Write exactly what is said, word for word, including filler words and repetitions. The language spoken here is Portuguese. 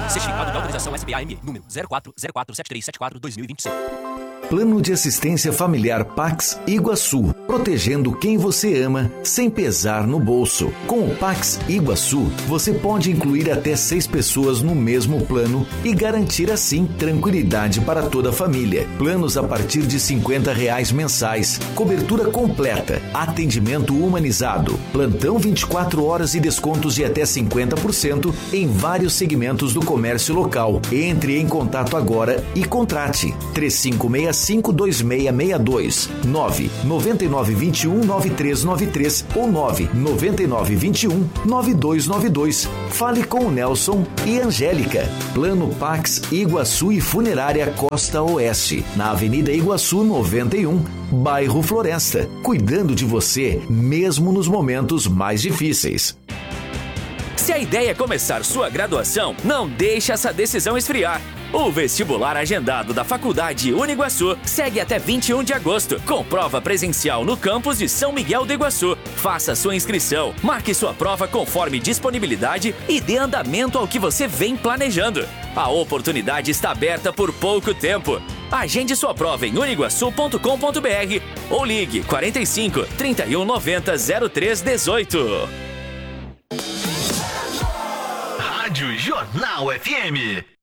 Certificado de autorização S B A M E, número zero quatro zero quatro sete três sete quatro dois mil e vinte e cinco. Plano de Assistência Familiar Pax Iguaçu, protegendo quem você ama sem pesar no bolso. Com o Pax Iguaçu, você pode incluir até seis pessoas no mesmo plano e garantir assim tranquilidade para toda a família. Planos a partir de cinquenta reais mensais, cobertura completa, atendimento humanizado, plantão vinte e quatro horas e descontos de até cinquenta por cento em vários segmentos do comércio local. Entre em contato agora e contrate. três cinco seis cinco dois seis seis dois, nove nove nove dois um nove três nove três ou nove nove nove dois um nove dois nove dois. Fale com o Nelson e Angélica. Plano Pax Iguaçu e Funerária Costa Oeste, na Avenida Iguaçu noventa e um, bairro Floresta, cuidando de você mesmo nos momentos mais difíceis. Se a ideia é começar sua graduação, não deixe essa decisão esfriar. O vestibular agendado da Faculdade Uniguaçu segue até vinte e um de agosto, com prova presencial no campus de São Miguel do Iguaçu. Faça sua inscrição, marque sua prova conforme disponibilidade e dê andamento ao que você vem planejando. A oportunidade está aberta por pouco tempo. Agende sua prova em uniguaçu ponto com ponto br ou ligue quarenta e cinco, trinta e um, noventa, zero três, dezoito. Rádio Jornal F M.